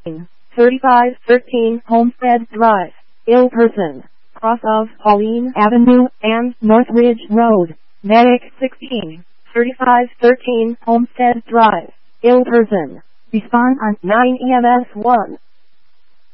3513 Homestead Drive, ill person, cross of Pauline Avenue and Northridge Road, Medic 16, 3513 Homestead Drive, ill person. Respond on 9 EMS 1.